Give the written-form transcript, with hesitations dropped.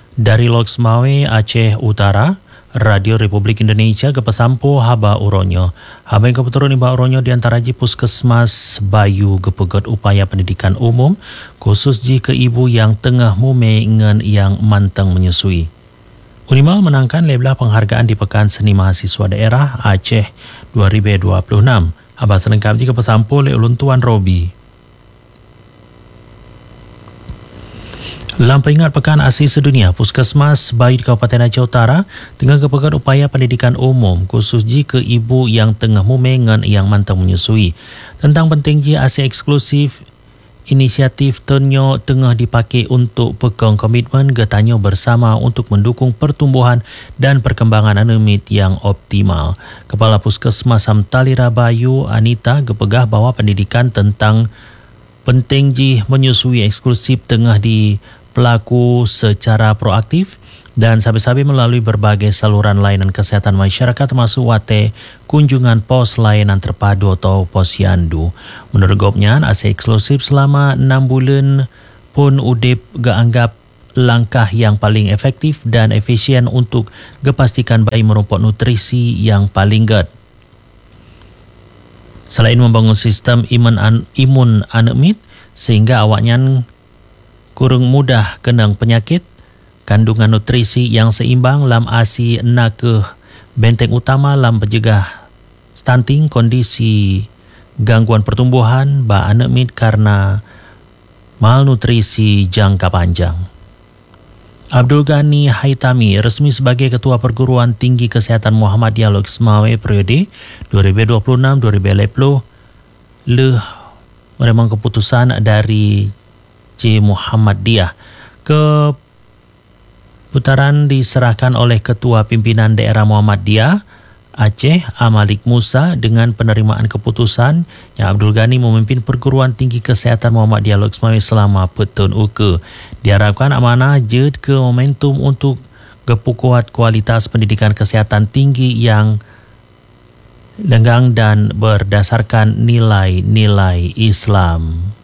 Dari Loks Mawe, Aceh Utara, Radio Republik Indonesia ke Pesampu Haba Uronyo. Haba yang kebetulan Iba Uronyo di antara ji Puskesmas Bayu gepegot upaya pendidikan umum khusus ji ke ibu yang tengah mume ngan yang mantang menyusui. Unima menangkan lebelah penghargaan di Pekan Seni Mahasiswa Daerah Aceh 2026. Haba selengkap ji ke Pesampu oleh Ulun Tuan Robi. Dalam peringat Pekan ASI Sedunia, Puskesmas Bayu di Kabupaten Aceh Utara tengah kepegat upaya pendidikan umum khusus jika ibu yang tengah mumengan yang mantang menyusui. Tentang penting jika ASI eksklusif, inisiatif Tonyo tengah dipakai untuk pegang komitmen getanyo bersama untuk mendukung pertumbuhan dan perkembangan anemit yang optimal. Kepala Puskesmas Samtalira Bayu, Anita, gepegah bahawa pendidikan tentang penting jih menyusui eksklusif tengah di pelaku secara proaktif dan sabi-sabi melalui berbagai saluran layanan kesihatan masyarakat termasuk wate kunjungan pos layanan terpadu atau posyandu. Menurut Gopnyan, ASI eksklusif selama 6 bulan pun udip geanggap langkah yang paling efektif dan efisien untuk gepastikan bayi merumput nutrisi yang paling ged. Selain membangun sistem imun anemit sehingga awaknya kurang mudah kenang penyakit, kandungan nutrisi yang seimbang lam ASI nak ke benteng utama lam penjegah stunting, kondisi gangguan pertumbuhan ba anemit karena malnutrisi jangka panjang. Abdul Ghani Haitami resmi sebagai Ketua Perguruan Tinggi Kesihatan Muhammadiyah Loks Mawe periode 2026-2030 memang keputusan dari Muhammadiyah. Keputaran diserahkan oleh Ketua Pimpinan Daerah Muhammadiyah Aceh Amalik Musa dengan penerimaan keputusan yang Abdul Ghani memimpin Perguruan Tinggi Kesihatan Muhammadiyah Loks Mawe selama petun uke. Diharapkan amanah jed ke momentum untuk gepukuat kualitas pendidikan kesihatan tinggi yang lenggang dan berdasarkan nilai-nilai Islam.